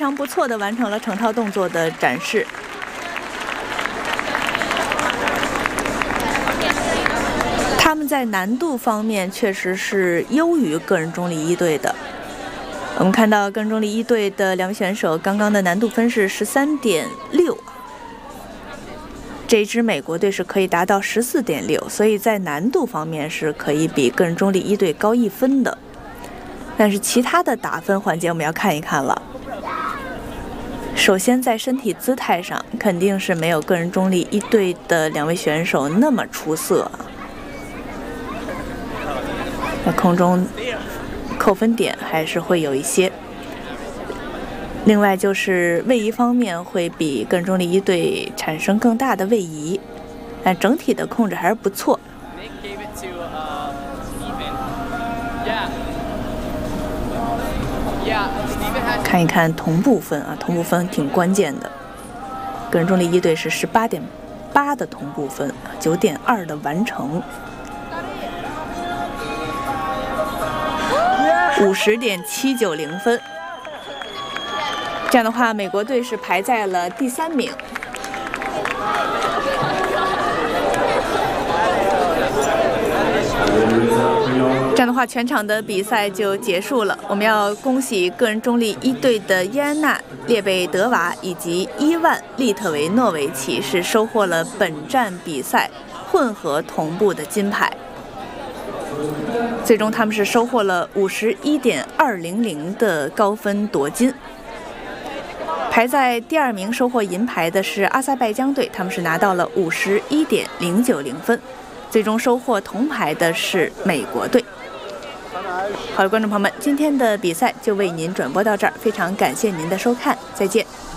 常不错的完成了成套动作的展示。他们在难度方面确实是优于个人中立一队的。我们看到个人中立一队的两位选手刚刚的难度分是13.6，这支美国队是可以达到14.6，所以在难度方面是可以比个人中立一队高1分的。但是其他的打分环节我们要看一看了。首先在身体姿态上肯定是没有个人中立一队的两位选手那么出色，在空中扣分点还是会有一些。另外就是位移方面会比个人中立一队产生更大的位移，但整体的控制还是不错。看一看同步分啊，同步分挺关键的。个人中立一队是18.8的同步分，9.2的完成，50.790分。这样的话，美国队是排在了第3名。这样的话，全场的比赛就结束了。我们要恭喜个人中立一队的伊安娜·列贝德娃以及伊万·利特维诺维奇是收获了本站比赛混合同步的金牌。最终他们是收获了51.200的高分夺金。排在第2名收获银牌的是阿塞拜疆队，他们是拿到了51.090分。最终收获铜牌的是美国队。好的，观众朋友们，今天的比赛就为您转播到这儿，非常感谢您的收看，再见。